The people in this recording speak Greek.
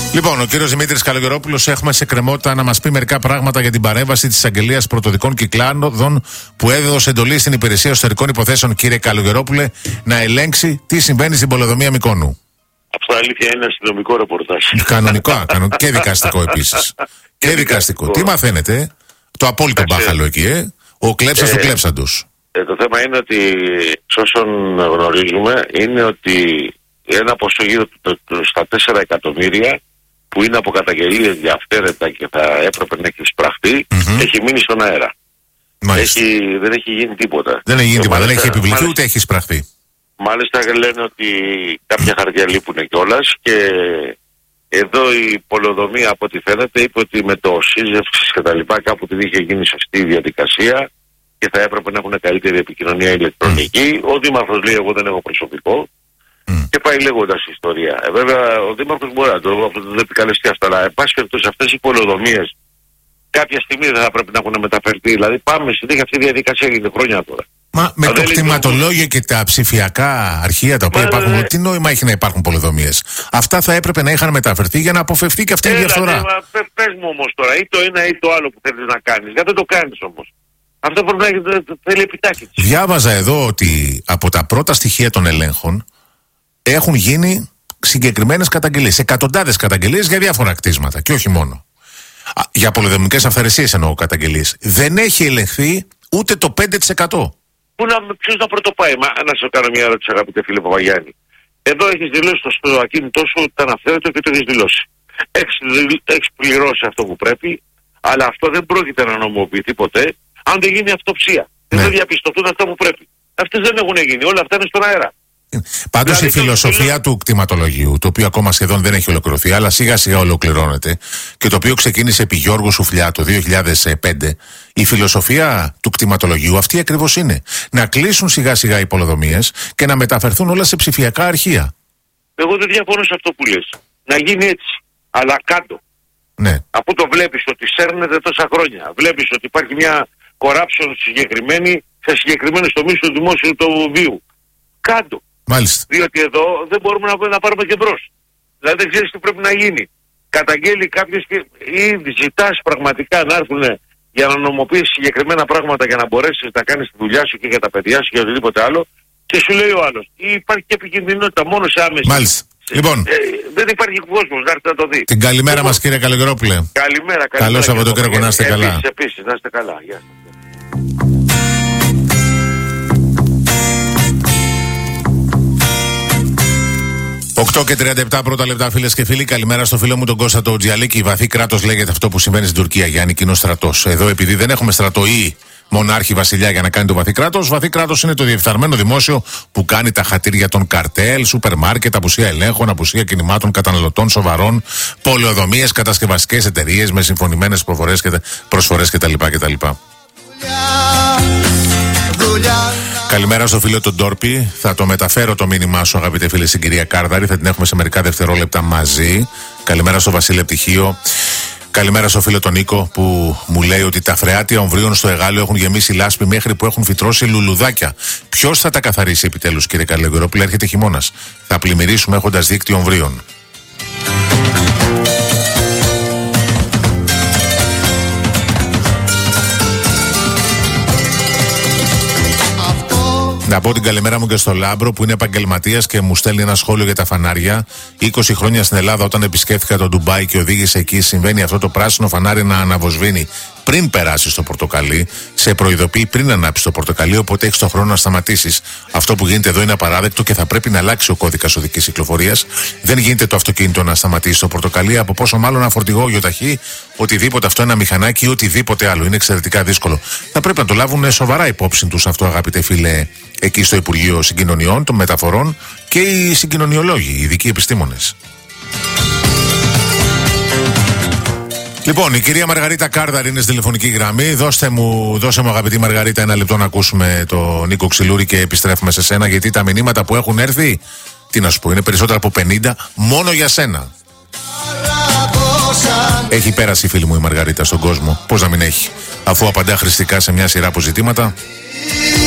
Λοιπόν, ο κύριος Δημήτρης Καλογερόπουλος έχουμε σε κρεμότητα να μας πει μερικά πράγματα για την παρέμβαση της Εισαγγελίας Πρωτοδικών Κυκλάδων που έδωσε εντολή στην Υπηρεσία Εσωτερικών Υποθέσεων, κύριε Καλογερόπουλε, να ελέγξει τι συμβαίνει στην πολεοδομία Μυκόνου. Αυτό αλήθεια είναι αστυνομικό ρεπορτάζ. Κανονικό, και δικαστικό επίσης. Και δικαστικό. Τι μαθαίνετε, το απόλυτο μπάχαλο εκεί, ο κλέψας του κλέψαντος. Το θέμα είναι ότι, όσον γνωρίζουμε, είναι ότι ένα ποσό γύρω στα 4 εκατομμύρια που είναι από καταγγελίες για αυθαίρετα και θα έπρεπε να έχει εισπραχτεί, έχει μείνει στον αέρα. Δεν έχει γίνει τίποτα. Δεν έχει γίνει τίποτα, δεν έχει επιβληθεί ούτε έχει εισπραχθεί. Μάλιστα λένε ότι κάποια χαρτιά λείπουν κιόλας και εδώ η πολεοδομία από ό,τι φαίνεται είπε ότι με το σύζευξης και τα λοιπά κάπου την είχε γίνει σωστή διαδικασία και θα έπρεπε να έχουν καλύτερη επικοινωνία ηλεκτρονική. Ο Δήμαρχος λέει εγώ δεν έχω προσωπικό και πάει λέγοντας η ιστορία. Βέβαια ο Δήμαρχος μπορεί να το επικαλεστεί αυτά, αλλά εν πάση περιπτώσει αυτές οι πολεοδομίες κάποια στιγμή δεν θα πρέπει να έχουν μεταφερθεί. Δηλαδή πάμε συνέχεια αυτή η διαδικασία, γίνεται χρόνια τώρα. Μα με το κτηματολόγιο και τα ψηφιακά αρχεία τα οποία υπάρχουν, τι νόημα έχει να υπάρχουν πολεοδομίες? Αυτά θα έπρεπε να είχαν μεταφερθεί για να αποφευθεί και αυτή η διαφθορά. Πες μου όμως τώρα, ή το ένα ή το άλλο που θέλεις να κάνεις. Γιατί δεν το κάνεις όμως. Αυτό πρέπει να θέλει επιτάχυνση. Διάβαζα εδώ ότι από τα πρώτα στοιχεία των ελέγχων έχουν γίνει συγκεκριμένες καταγγελίες, εκατοντάδες καταγγελίες για διάφορα κτίσματα και όχι μόνο. Για πολεοδομικές αυθαιρεσίες εννοώ καταγγελίες. Δεν έχει ελεγχθεί ούτε το 5%. Ποιος να πρωτοπάει? Να σου κάνω μια ερώτηση, αγαπητέ φίλε Παπαγιάννη. Εδώ έχεις δηλώσει στο ακίνητό σου ότι ήταν αυθαίρετο και το έχεις δηλώσει. Έχεις πληρώσει αυτό που πρέπει, αλλά αυτό δεν πρόκειται να νομοποιηθεί ποτέ αν δεν γίνει αυτοψία. Ναι. Δεν διαπιστωθούν αυτά που πρέπει. Αυτές δεν έχουν γίνει. Όλα αυτά είναι στον αέρα. Πάντως η φιλοσοφία του κτηματολογίου, το οποίο ακόμα σχεδόν δεν έχει ολοκληρωθεί, αλλά σιγά σιγά ολοκληρώνεται και το οποίο ξεκίνησε επί Γιώργου Σουφλιά το 2005, η φιλοσοφία του κτηματολογίου αυτή ακριβώς είναι. Να κλείσουν σιγά σιγά οι πολεοδομίες και να μεταφερθούν όλα σε ψηφιακά αρχεία. Εγώ δεν διαφωνώ σε αυτό που λες. Να γίνει έτσι. Αλλά κάτω. Ναι. Αφού το βλέπεις ότι σέρνεται τόσα χρόνια, βλέπεις ότι υπάρχει μια corruption συγκεκριμένη σε συγκεκριμένες τομείς του δημόσιου του βίου. Κάτω. Μάλιστα. Διότι εδώ δεν μπορούμε να πάρουμε και μπρος. Δηλαδή δεν ξέρεις τι πρέπει να γίνει. Καταγγέλει κάποιος ή ζητάς πραγματικά να έρθουν για να νομοποιήσεις συγκεκριμένα πράγματα για να μπορέσεις να κάνεις τη δουλειά σου και για τα παιδιά σου και οτιδήποτε άλλο. Και σου λέει ο άλλος. Υπάρχει και επικινδυνότητα μόνο σε άμεση. Μάλιστα. Λοιπόν, δεν υπάρχει κόσμος να έρθει να το δει. Την καλημέρα μας, κύριε Καλογερόπουλε. Καλημέρα. Καλό Σαββατοκύριακο, να είστε καλά. Επίσης, να είστε καλά. Γεια σας. 8:37 πρώτα λεπτά, φίλες και φίλοι. Καλημέρα στο φίλο μου τον Κώστα το Τζιαλίκη. Βαθύ κράτος λέγεται αυτό που συμβαίνει στην Τουρκία, Γιάννη, κοινό στρατός. Εδώ, επειδή δεν έχουμε στρατό ή μονάρχη βασιλιά για να κάνει το βαθύ κράτος είναι το διεφθαρμένο δημόσιο που κάνει τα χατήρια των καρτέλ, σούπερ μάρκετ, απουσία ελέγχων, απουσία κινημάτων καταναλωτών σοβαρών, πολεοδομίες, κατασκευαστικές εταιρείες με συμφωνημένες προσφορές κτλ. Καλημέρα στο φίλο τον Ντόρπι. Θα το μεταφέρω το μήνυμά σου, αγαπητέ φίλε, στην κυρία Κάρδαρη. Θα την έχουμε σε μερικά δευτερόλεπτα μαζί. Καλημέρα στο Βασίλη Πτυχίο. Καλημέρα στο φίλο τον Νίκο που μου λέει ότι τα φρεάτια ομβρίων στο Εγάλεο έχουν γεμίσει λάσπη μέχρι που έχουν φυτρώσει λουλουδάκια. Ποιος θα τα καθαρίσει επιτέλους, κύριε Καλογερόπουλε? Έρχεται χειμώνας. Θα πλημμυρίσουμε έχοντας δίκτυο ομβρίων. Να πω την καλημέρα μου και στο Λάμπρο που είναι επαγγελματίας και μου στέλνει ένα σχόλιο για τα φανάρια. 20 χρόνια στην Ελλάδα, όταν επισκέφθηκα το Ντουμπάι και οδήγησε εκεί, συμβαίνει αυτό το πράσινο φανάρι να αναβοσβήνει πριν περάσει στο πορτοκαλί. Σε προειδοποιεί πριν ανάψει το πορτοκαλί, οπότε έχει τον χρόνο να σταματήσει. Αυτό που γίνεται εδώ είναι απαράδεκτο και θα πρέπει να αλλάξει ο κώδικας οδικής κυκλοφορίας. Δεν γίνεται το αυτοκίνητο να σταματήσει το πορτοκαλί, από πόσο μάλλον ένα φορτηγό, γιοταχή, οτιδήποτε αυτό, ένα μηχανάκι ή οτιδήποτε άλλο. Είναι εξαιρετικά δύσκολο. Θα πρέπει να το λάβουν σοβαρά υπόψη τους αυτό, αγαπητέ φίλε, εκεί στο Υπουργείο Συγκοινωνιών, των Μεταφορών και οι συγκοινωνιολόγοι, οι ειδικοί επιστήμονες. Λοιπόν, η κυρία Μαργαρίτα Κάρδαρη είναι στη τηλεφωνική γραμμή. Δώσε μου, αγαπητή Μαργαρίτα, ένα λεπτό να ακούσουμε τον Νίκο Ξυλούρη και επιστρέφουμε σε σένα, γιατί τα μηνύματα που έχουν έρθει, τι να σου πω, είναι περισσότερα από 50 μόνο για σένα. Έχει πέρασει η φίλη μου η Μαργαρίτα στον κόσμο. Πώς να μην έχει, αφού απαντά χρηστικά σε μια σειρά από ζητήματα.